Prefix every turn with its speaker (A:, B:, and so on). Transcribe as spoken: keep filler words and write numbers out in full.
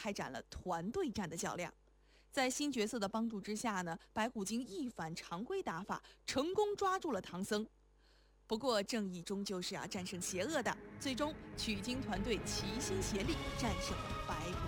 A: 开展了团队战的较量。在新角色的帮助之下呢，白骨精一反常规打法，成功抓住了唐僧。不过正义终究是要战胜邪恶的，最终取经团队齐心协力战胜了白骨